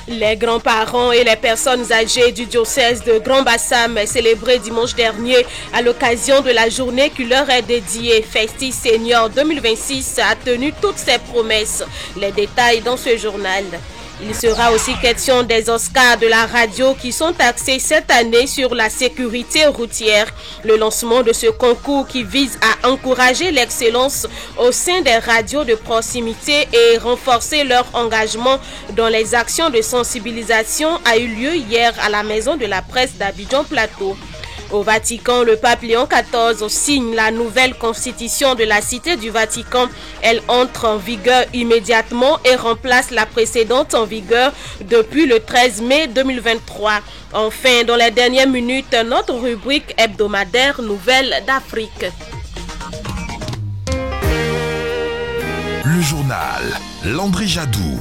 Les grands-parents et les personnes âgées du diocèse de Grand Bassam célébrés dimanche dernier à l'occasion de la journée qui leur est dédiée. Festi Senior 2026 a tenu toutes ses promesses. Les détails dans ce journal. Il sera aussi question des Oscars de la radio qui sont axés cette année sur la sécurité routière. Le lancement de ce concours qui vise à encourager l'excellence au sein des radios de proximité et renforcer leur engagement dans les actions de sensibilisation a eu lieu hier à la Maison de la Presse d'Abidjan Plateau. Au Vatican, le pape Léon XIV signe la nouvelle constitution de la Cité du Vatican. Elle entre en vigueur immédiatement et remplace la précédente en vigueur depuis le 13 mai 2023. Enfin, dans les dernières minutes, notre rubrique hebdomadaire Nouvelles d'Afrique. Le journal Landry Jadou.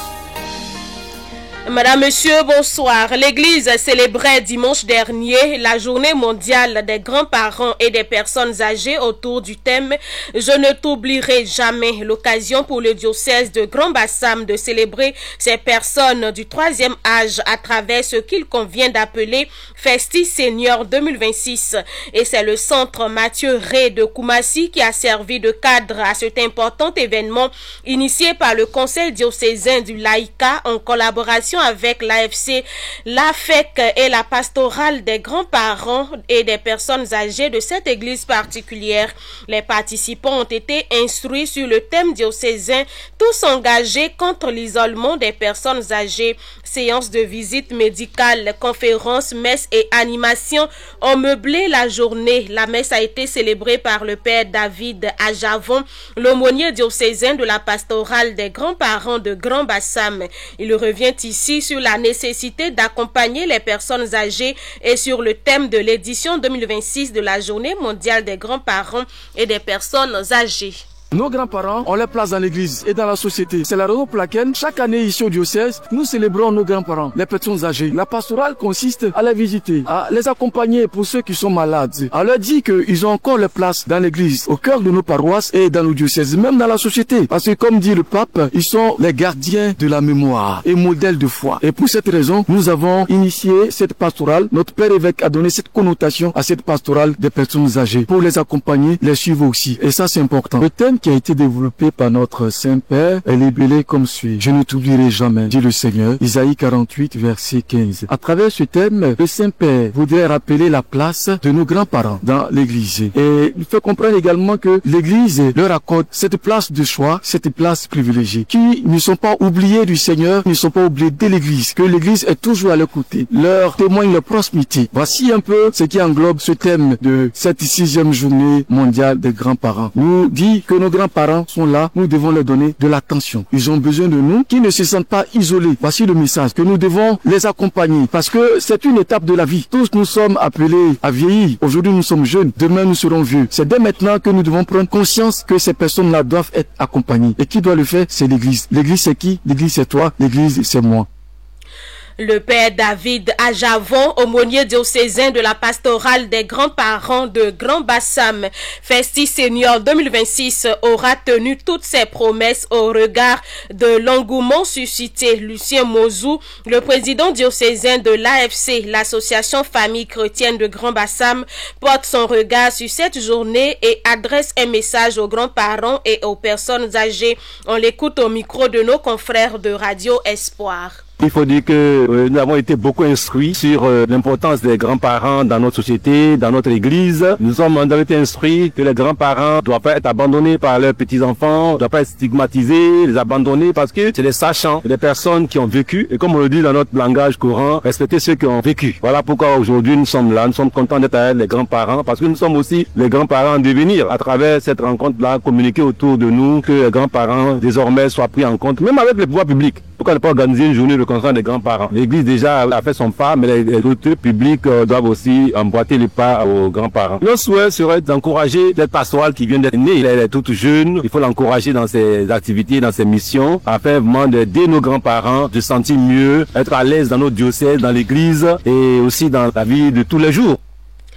Madame, Monsieur, bonsoir. L'Église célébrait dimanche dernier la journée mondiale des grands-parents et des personnes âgées autour du thème « Je ne t'oublierai jamais ». L'occasion pour le diocèse de Grand Bassam de célébrer ces personnes du troisième âge à travers ce qu'il convient d'appeler Festi Senior 2026. Et c'est le centre Mathieu Ré de Koumassi qui a servi de cadre à cet important événement initié par le conseil diocésain du Laïka en collaboration avec l'AFC, l'AFEC et la pastorale des grands-parents et des personnes âgées de cette église particulière. Les participants ont été instruits sur le thème diocésain, tous engagés contre l'isolement des personnes âgées. Séances de visite médicale, conférences, messes et animations ont meublé la journée. La messe a été célébrée par le père David Ajavon, l'aumônier diocésain de la pastorale des grands-parents de Grand Bassam. Il revient ici sur la nécessité d'accompagner les personnes âgées et sur le thème de l'édition 2026 de la Journée mondiale des grands-parents et des personnes âgées. Nos grands-parents ont leur place dans l'église et dans la société. C'est la raison pour laquelle chaque année ici au diocèse, nous célébrons nos grands-parents, les personnes âgées. La pastorale consiste à les visiter, à les accompagner pour ceux qui sont malades, à leur dire qu'ils ont encore leur place dans l'église, au cœur de nos paroisses et dans nos diocèses, même dans la société. Parce que comme dit le pape, ils sont les gardiens de la mémoire et modèles de foi. Et pour cette raison, nous avons initié cette pastorale. Notre père évêque a donné cette connotation à cette pastorale des personnes âgées pour les accompagner, les suivre aussi. Et ça, c'est important. Le thème qui a été développé par notre Saint-Père est libellé comme suit. Je ne t'oublierai jamais, dit le Seigneur. Isaïe 48, verset 15. À travers ce thème, le Saint-Père voudrait rappeler la place de nos grands-parents dans l'Église. Et il fait comprendre également que l'Église leur accorde cette place de choix, cette place privilégiée, qui ne sont pas oubliés du Seigneur, ne sont pas oubliés de l'Église, que l'Église est toujours à leur côté, leur témoigne leur proximité. Voici un peu ce qui englobe ce thème de cette 6e journée mondiale des grands-parents. Nous dit que nos grands-parents sont là, nous devons leur donner de l'attention. Ils ont besoin de nous, qui ne se sentent pas isolés. Voici le message, que nous devons les accompagner, parce que c'est une étape de la vie. Tous nous sommes appelés à vieillir. Aujourd'hui, nous sommes jeunes. Demain, nous serons vieux. C'est dès maintenant que nous devons prendre conscience que ces personnes-là doivent être accompagnées. Et qui doit le faire? C'est l'Église. L'Église, c'est qui? L'Église, c'est toi. L'Église, c'est moi. Le père David Ajavon, aumônier diocésain de la pastorale des grands-parents de Grand Bassam, Festi Senior 2026, aura tenu toutes ses promesses au regard de l'engouement suscité. Lucien Mozou, le président diocésain de l'AFC, l'association famille chrétienne de Grand Bassam, porte son regard sur cette journée et adresse un message aux grands-parents et aux personnes âgées. On l'écoute au micro de nos confrères de Radio Espoir. Il faut dire que nous avons été beaucoup instruits sur l'importance des grands-parents dans notre société, dans notre église. Nous avons été instruits que les grands-parents ne doivent pas être abandonnés par leurs petits-enfants, ne doivent pas être stigmatisés, les abandonner parce que c'est des sachants, des personnes qui ont vécu. Et comme on le dit dans notre langage courant, respecter ceux qui ont vécu. Voilà pourquoi aujourd'hui nous sommes là, nous sommes contents d'être avec les grands-parents parce que nous sommes aussi les grands-parents en devenir. À travers cette rencontre-là, communiquer autour de nous que les grands-parents désormais soient pris en compte, même avec les pouvoirs publics. Pourquoi ne pas organiser une journée de concert des grands-parents? L'Église déjà a fait son pas, mais les autorités publiques doivent aussi emboîter les pas aux grands-parents. Notre souhait serait d'encourager cette pastorale qui vient d'être née. Elle est toute jeune. Il faut l'encourager dans ses activités, dans ses missions, afin vraiment d'aider nos grands-parents, de se sentir mieux, être à l'aise dans notre diocèse, dans l'Église et aussi dans la vie de tous les jours.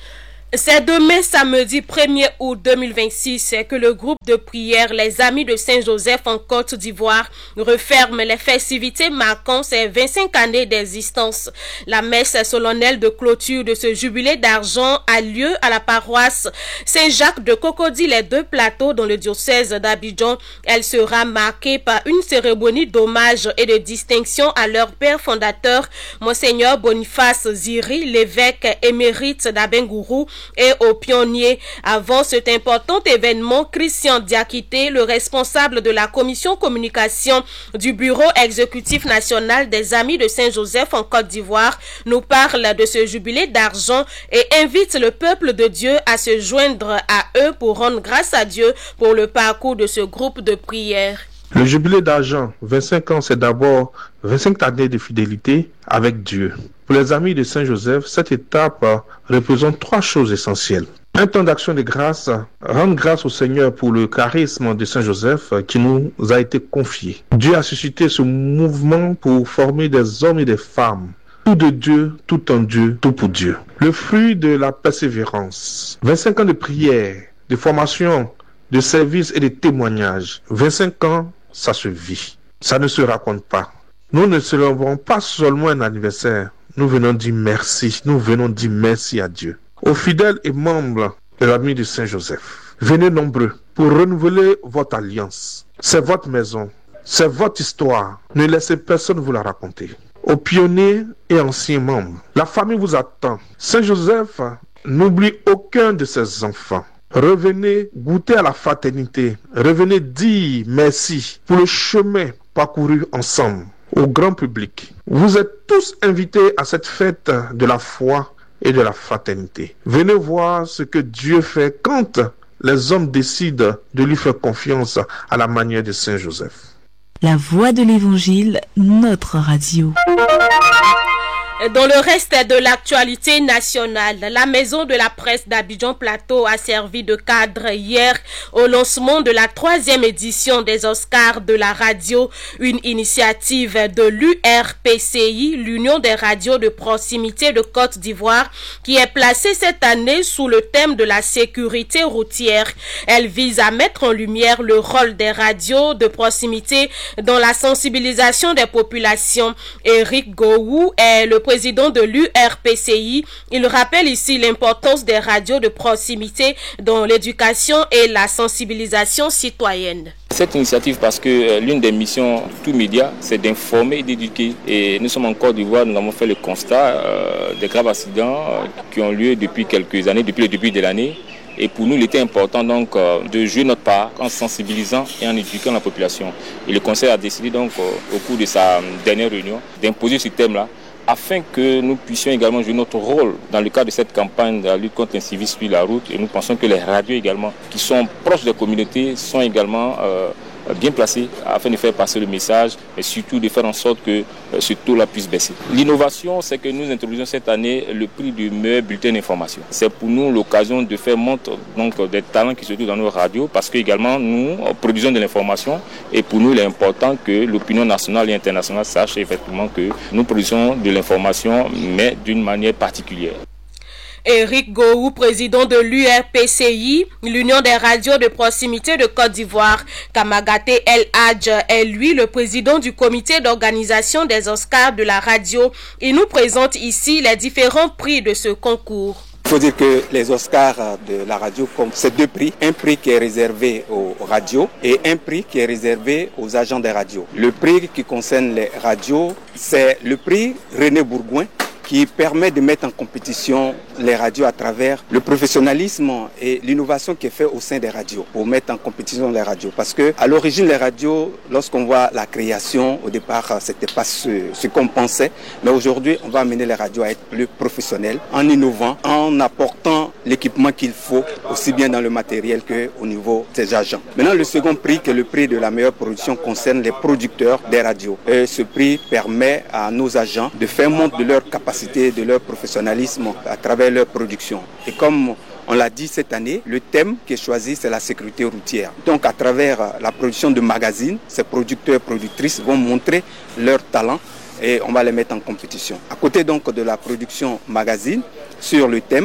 C'est demain, samedi 1er août 2026, que le groupe de prière Les Amis de Saint-Joseph en Côte d'Ivoire referme les festivités marquant ses 25 années d'existence. La messe solennelle de clôture de ce jubilé d'argent a lieu à la paroisse Saint-Jacques de Cocody-les-Deux-Plateaux dans le diocèse d'Abidjan. Elle sera marquée par une cérémonie d'hommage et de distinction à leur père fondateur, Monseigneur Boniface Ziri, l'évêque émérite d'Abengourou, et aux pionniers. Avant cet important événement, Christian Diakité, le responsable de la commission communication du bureau exécutif national des Amis de Saint-Joseph en Côte d'Ivoire, nous parle de ce jubilé d'argent et invite le peuple de Dieu à se joindre à eux pour rendre grâce à Dieu pour le parcours de ce groupe de prière. Le jubilé d'argent, 25 ans, c'est d'abord 25 années de fidélité avec Dieu. Pour les Amis de Saint-Joseph, cette étape représente 3 choses essentielles. Un temps d'action de grâce, rendre grâce au Seigneur pour le charisme de Saint-Joseph qui nous a été confié. Dieu a suscité ce mouvement pour former des hommes et des femmes. Tout de Dieu, tout en Dieu, tout pour Dieu. Le fruit de la persévérance. 25 ans de prière, de formation, de service et de témoignage. 25 ans, ça se vit. Ça ne se raconte pas. Nous ne célébrons pas seulement un anniversaire. Nous venons dire merci. Nous venons dire merci à Dieu. Aux fidèles et membres de l'Ami de Saint-Joseph, venez nombreux pour renouveler votre alliance. C'est votre maison. C'est votre histoire. Ne laissez personne vous la raconter. Aux pionniers et anciens membres, la famille vous attend. Saint-Joseph n'oublie aucun de ses enfants. Revenez goûter à la fraternité. Revenez dire merci pour le chemin parcouru ensemble au grand public. Vous êtes tous invités à cette fête de la foi et de la fraternité. Venez voir ce que Dieu fait quand les hommes décident de lui faire confiance à la manière de Saint-Joseph. La voix de l'Évangile, notre radio. Dans le reste de l'actualité nationale, la maison de la presse d'Abidjan Plateau a servi de cadre hier au lancement de la 3e édition des Oscars de la radio, une initiative de l'URPCI, l'Union des radios de proximité de Côte d'Ivoire, qui est placée cette année sous le thème de la sécurité routière. Elle vise à mettre en lumière le rôle des radios de proximité dans la sensibilisation des populations. Eric Gowou est le président de l'URPCI. Il rappelle ici l'importance des radios de proximité dans l'éducation et la sensibilisation citoyenne. Cette initiative, parce que l'une des missions de tout média, c'est d'informer et d'éduquer. Et nous sommes en Côte d'Ivoire, nous avons fait le constat des graves accidents qui ont lieu depuis quelques années, depuis le début de l'année. Et pour nous, il était important donc de jouer notre part en sensibilisant et en éduquant la population. Et le Conseil a décidé donc au cours de sa dernière réunion d'imposer ce thème-là, afin que nous puissions également jouer notre rôle dans le cadre de cette campagne de la lutte contre l'incivisme sur la route. Et nous pensons que les radios également, qui sont proches des communautés, sont également bien placés afin de faire passer le message, mais surtout de faire en sorte que ce taux-là puisse baisser. L'innovation, c'est que nous introduisons cette année le prix du meilleur bulletin d'information. C'est pour nous l'occasion de faire montre donc, des talents qui se trouvent dans nos radios, parce que également nous produisons de l'information et pour nous il est important que l'opinion nationale et internationale sache effectivement que nous produisons de l'information, mais d'une manière particulière. Eric Gowou, président de l'URPCI, l'Union des radios de proximité de Côte d'Ivoire. Kamagate El Hadj est lui le président du comité d'organisation des Oscars de la radio. Il nous présente ici les différents prix de ce concours. Il faut dire que les Oscars de la radio, c'est 2 prix. Un prix qui est réservé aux radios et un prix qui est réservé aux agents des radios. Le prix qui concerne les radios, c'est le prix René Bourgoin, qui permet de mettre en compétition les radios à travers le professionnalisme et l'innovation qui est fait au sein des radios pour mettre en compétition les radios. Parce que à l'origine, les radios, lorsqu'on voit la création, au départ, c'était pas ce qu'on pensait. Mais aujourd'hui, on va amener les radios à être plus professionnelles en innovant, en apportant l'équipement qu'il faut, aussi bien dans le matériel qu'au niveau des agents. Maintenant, le second prix, qui est le prix de la meilleure production, concerne les producteurs des radios. Et ce prix permet à nos agents de faire montre de leur capacité, de leur professionnalisme à travers leur production. Et comme on l'a dit cette année, le thème qui est choisi, c'est la sécurité routière. Donc à travers la production de magazines, ces producteurs et productrices vont montrer leur talent et on va les mettre en compétition. À côté donc de la production magazine, sur le thème,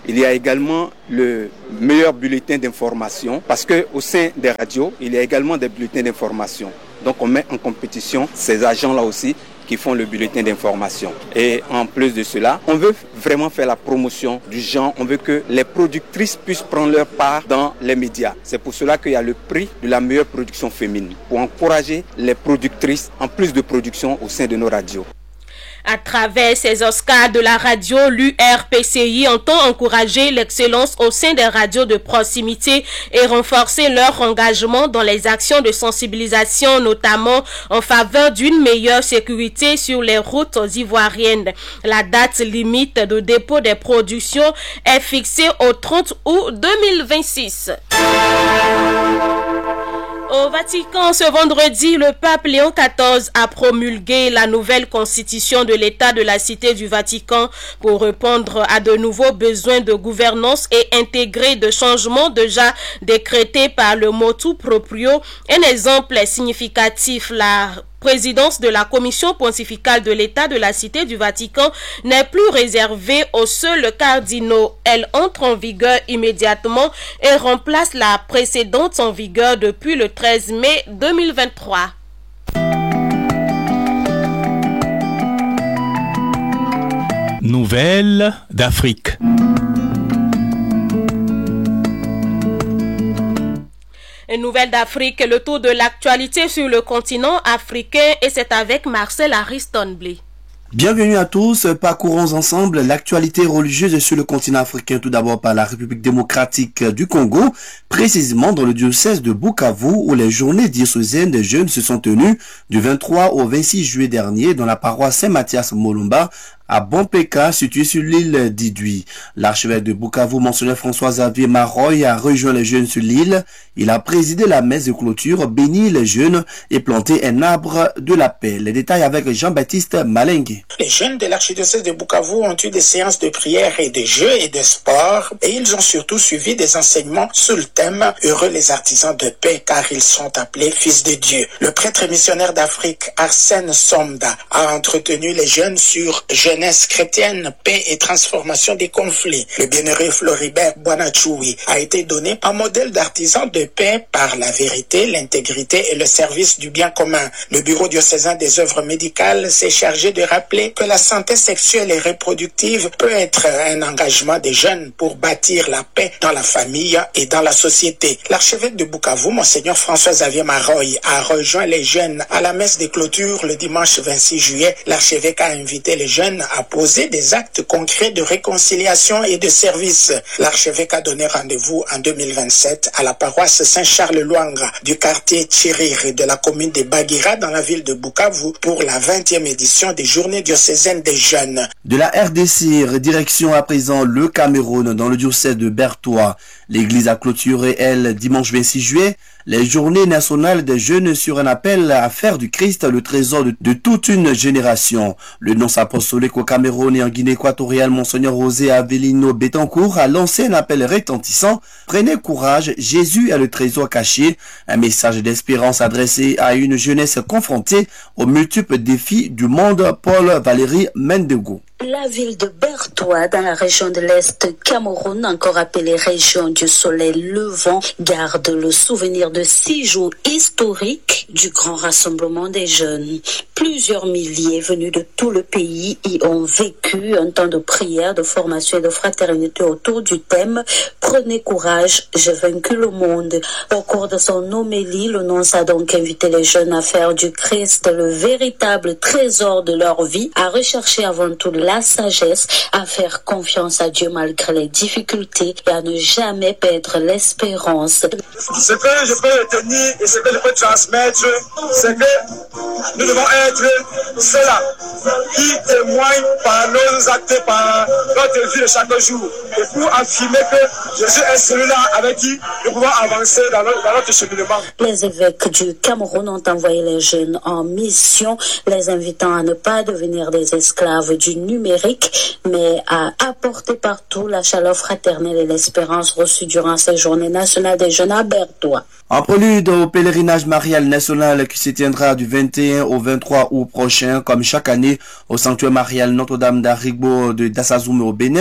Il y a également le meilleur bulletin d'information parce qu'au sein des radios, il y a également des bulletins d'information. Donc on met en compétition ces agents-là aussi qui font le bulletin d'information. Et en plus de cela, on veut vraiment faire la promotion du genre. On veut que les productrices puissent prendre leur part dans les médias. C'est pour cela qu'il y a le prix de la meilleure production féminine, pour encourager les productrices en plus de production au sein de nos radios. À travers ces Oscars de la radio, l'URPCI entend encourager l'excellence au sein des radios de proximité et renforcer leur engagement dans les actions de sensibilisation, notamment en faveur d'une meilleure sécurité sur les routes ivoiriennes. La date limite de dépôt des productions est fixée au 30 août 2026. Au Vatican, ce vendredi, le pape Léon XIV a promulgué la nouvelle constitution de l'État de la Cité du Vatican pour répondre à de nouveaux besoins de gouvernance et intégrer de changements déjà décrétés par le motu proprio. Un exemple significatif, la présidence de la commission pontificale de l'État de la Cité du Vatican n'est plus réservée aux seuls cardinaux. Elle entre en vigueur immédiatement et remplace la précédente en vigueur depuis le 13 mai 2023. Nouvelles d'Afrique. Une nouvelle d'Afrique, le tour de l'actualité sur le continent africain, et c'est avec Marcel Ariston-Blé. Bienvenue à tous, parcourons ensemble l'actualité religieuse sur le continent africain, tout d'abord par la République démocratique du Congo, précisément dans le diocèse de Bukavu où les journées diocésaines des jeunes se sont tenues du 23 au 26 juillet dernier dans la paroisse Saint-Mathias Molumba à Bompeka, situé sur l'île d'Idui. L'archevêque de Bukavu, monseigneur François-Xavier Maroy, a rejoint les jeunes sur l'île. Il a présidé la messe de clôture, béni les jeunes et planté un arbre de la paix. Les détails avec Jean-Baptiste Malengue. Les jeunes de l'archidiocèse de Bukavu ont eu des séances de prière et de jeux et de sport, et ils ont surtout suivi des enseignements sous le thème « Heureux les artisans de paix, car ils sont appelés fils de Dieu ». Le prêtre missionnaire d'Afrique, Arsène Somda, a entretenu les jeunes sur jeunesse chrétienne, paix et transformation des conflits. Le bienheureux Floribert Boanachoui a été donné en modèle d'artisan de paix par la vérité, l'intégrité et le service du bien commun. Le bureau diocésain des œuvres médicales s'est chargé de rappeler que la santé sexuelle et reproductive peut être un engagement des jeunes pour bâtir la paix dans la famille et dans la société. L'archevêque de Bukavu, monseigneur François-Xavier Maroy, a rejoint les jeunes à la messe de clôture le dimanche 26 juillet. L'archevêque a invité les jeunes à poser des actes concrets de réconciliation et de service. L'archevêque a donné rendez-vous en 2027 à la paroisse Saint-Charles-Luanga du quartier Tchiriri de la commune de Bagira dans la ville de Bukavu pour la 20e édition des Journées diocésaines des jeunes. De la RDC, direction à présent le Cameroun dans le diocèse de Bertois. L'église a clôturé, elle, dimanche 26 juillet, les journées nationales des jeunes sur un appel à faire du Christ le trésor de toute une génération. Le nonce apostolique au Cameroun et en Guinée équatoriale, monseigneur José Avelino Betancourt, a lancé un appel retentissant. Prenez courage, Jésus est le trésor caché. Un message d'espérance adressé à une jeunesse confrontée aux multiples défis du monde. Paul Valéry Mendego. La ville de Bertois, dans la région de l'Est Cameroun, encore appelée région du soleil levant, garde le souvenir de 6 jours historiques du grand rassemblement des jeunes. Plusieurs milliers venus de tout le pays y ont vécu un temps de prière, de formation et de fraternité autour du thème « Prenez courage, j'ai vaincu le monde ». Au cours de son homélie, le nonce a donc invité les jeunes à faire du Christ le véritable trésor de leur vie, à rechercher avant tout la sagesse, à faire confiance à Dieu malgré les difficultés et à ne jamais perdre l'espérance. Ce que je peux retenir et ce que je peux transmettre, c'est que nous devons être ceux-là qui témoignent par nos actes, par notre vie de chaque jour. Et pour affirmer que Jésus est celui-là avec qui nous pouvons avancer dans notre cheminement. Les évêques du Cameroun ont envoyé les jeunes en mission, les invitant à ne pas devenir des esclaves du numérique, mais à apporter partout la chaleur fraternelle et l'espérance reçue durant ces journées nationales des jeunes à Bertois. En prélude au pèlerinage marial national qui se tiendra du 21 au 23 août prochain, comme chaque année, au sanctuaire marial Notre-Dame d'Arigbo de Dassazoumé au Bénin,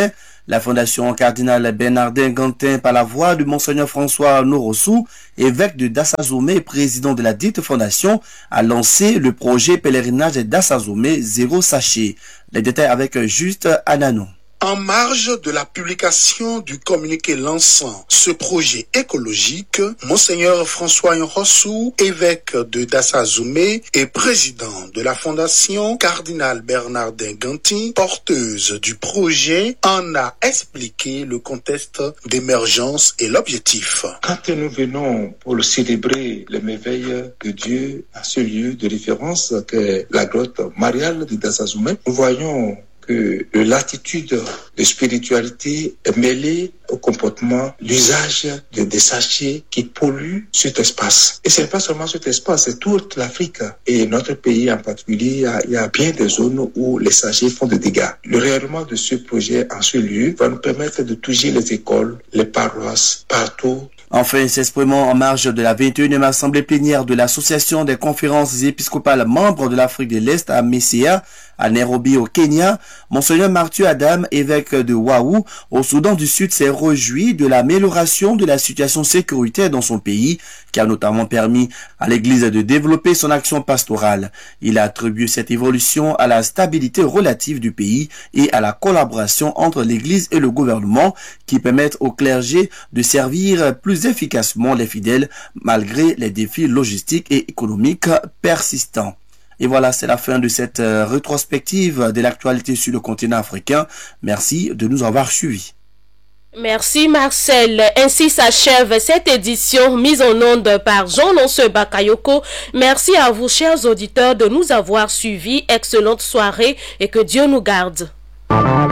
La Fondation Cardinal Bernardin Gantin, par la voix de Monseigneur François Norossou, évêque de Dassazomé et président de la dite fondation, a lancé le projet pèlerinage Dassazomé Zéro Sachet. Les détails avec Juste Ananou. En marge de la publication du communiqué lançant ce projet écologique, Monseigneur François Norossou, évêque de Dassazomé et président de la Fondation Cardinal Bernardin Gantin, porteuse du projet, en a expliqué le contexte d'émergence et l'objectif. Quand nous venons pour célébrer les merveilles de Dieu à ce lieu de référence qu'est la grotte mariale de Dassazomé, nous voyons que l'attitude de spiritualité est mêlée au comportement, l'usage des sachets qui polluent cet espace. Et ce n'est pas seulement cet espace, c'est toute l'Afrique. Et notre pays en particulier, il y a bien des zones où les sachets font des dégâts. Le rayonnement de ce projet en ce lieu va nous permettre de toucher les écoles, les paroisses, partout. Enfin, s'exprimant en marge de la 21e assemblée plénière de l'Association des conférences épiscopales membres de l'Afrique de l'Est à Messia, à Nairobi au Kenya, Monseigneur Mathieu Adam, évêque de Waou, au Soudan du Sud, s'est réjoui de l'amélioration de la situation sécuritaire dans son pays, qui a notamment permis à l'Église de développer son action pastorale. Il a attribué cette évolution à la stabilité relative du pays et à la collaboration entre l'Église et le gouvernement, qui permettent au clergé de servir plus efficacement les fidèles malgré les défis logistiques et économiques persistants. Et voilà, c'est la fin de cette rétrospective de l'actualité sur le continent africain. Merci de nous avoir suivis. Merci Marcel. Ainsi s'achève cette édition mise en onde par Jean-Lanceux Bakayoko. Merci à vous, chers auditeurs, de nous avoir suivis. Excellente soirée et que Dieu nous garde.